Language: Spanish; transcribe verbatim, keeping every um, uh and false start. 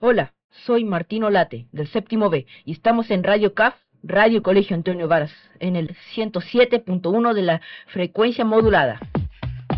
Hola, soy Martino Late, del séptimo B, y estamos en Radio C A F, Radio Colegio Antonio Varas, en el ciento siete punto uno de la frecuencia modulada.